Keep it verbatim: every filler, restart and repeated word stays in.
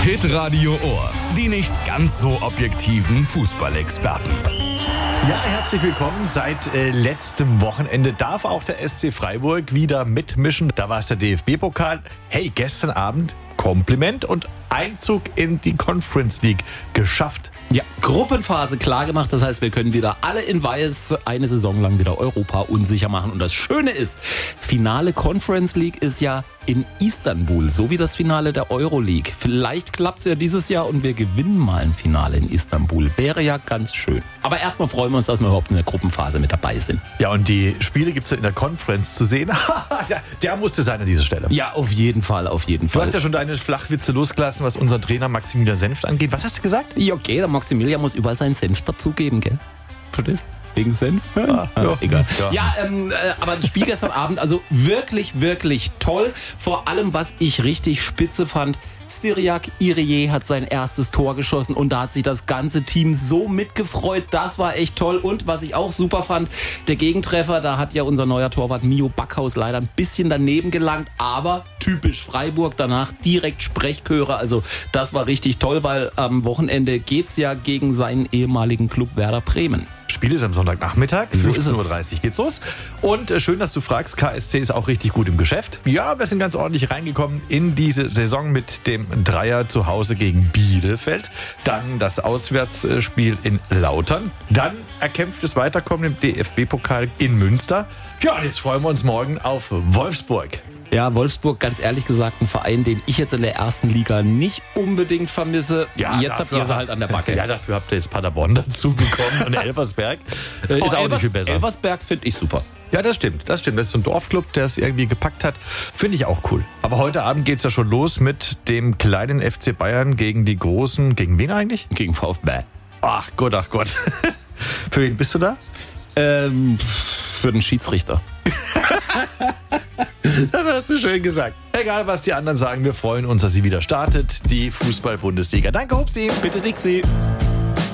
Hitradio Ohr. Die nicht ganz so objektiven Fußballexperten. Ja, herzlich willkommen. Seit äh, letztem Wochenende darf auch der S C Freiburg wieder mitmischen. Da war es der D F B-Pokal. Hey, gestern Abend Kompliment und Einzug in die Conference League geschafft. Ja, Gruppenphase klar gemacht. Das heißt, wir können wieder alle in Weiß eine Saison lang wieder Europa unsicher machen. Und das Schöne ist, Finale Conference League ist ja in Istanbul, so wie das Finale der Euroleague. Vielleicht klappt es ja dieses Jahr und wir gewinnen mal ein Finale in Istanbul. Wäre ja ganz schön. Aber erstmal freuen wir uns, dass wir überhaupt in der Gruppenphase mit dabei sind. Ja, und die Spiele gibt es in der Conference zu sehen. der, der musste sein an dieser Stelle. Ja, auf jeden Fall, auf jeden Fall. Du hast ja schon deine Flachwitze losgelassen, was unseren Trainer Maximilian Senft angeht. Was hast du gesagt? Ja, okay, der Maximilian muss überall seinen Senf dazugeben, gell? Verstehst? Wegen Senf? Ah, ah, ja. Egal. Ja, ja ähm, äh, aber das Spiel gestern Abend, also wirklich, wirklich toll. Vor allem, was ich richtig spitze fand, Cyriac Irié hat sein erstes Tor geschossen und da hat sich das ganze Team so mitgefreut. Das war echt toll. Und was ich auch super fand, der Gegentreffer, da hat ja unser neuer Torwart Mio Backhaus leider ein bisschen daneben gelangt, aber typisch Freiburg, danach direkt Sprechchöre. Also das war richtig toll, weil am Wochenende geht's ja gegen seinen ehemaligen Club Werder Bremen. Spiel ist am Sonntagnachmittag, So ist fünfzehn Uhr es. dreißig geht's los. Und äh, schön, dass du fragst, K S C ist auch richtig gut im Geschäft. Ja, wir sind ganz ordentlich reingekommen in diese Saison mit dem Dreier zu Hause gegen Bielefeld. Dann das Auswärtsspiel in Lautern. Dann erkämpftes Weiterkommen im D F B-Pokal in Münster. Ja, und jetzt freuen wir uns morgen auf Wolfsburg. Ja, Wolfsburg, ganz ehrlich gesagt, ein Verein, den ich jetzt in der ersten Liga nicht unbedingt vermisse. Ja, jetzt habt dafür ihr sie aber- halt an der Backe. Ja, dafür habt ihr jetzt Paderborn dazu bekommen und Elversberg. Äh, ist Oh, auch Elvers- nicht viel besser. Elversberg finde ich super. Ja, das stimmt, das stimmt. Das ist so ein Dorfclub, der es irgendwie gepackt hat. Finde ich auch cool. Aber heute Abend geht's ja schon los mit dem kleinen F C Bayern gegen die großen. Gegen wen eigentlich? Gegen VfB. Ach Gott, ach Gott. Für wen bist du da? Ähm, für den Schiedsrichter. Das hast du schön gesagt. Egal, was die anderen sagen, wir freuen uns, dass sie wieder startet. Die Fußball-Bundesliga. Danke, Hupsi. Bitte, Dixie.